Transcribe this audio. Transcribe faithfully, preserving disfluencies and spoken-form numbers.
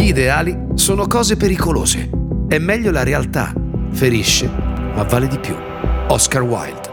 Gli ideali sono cose pericolose. È meglio la realtà. Ferisce, ma vale di più. Oscar Wilde.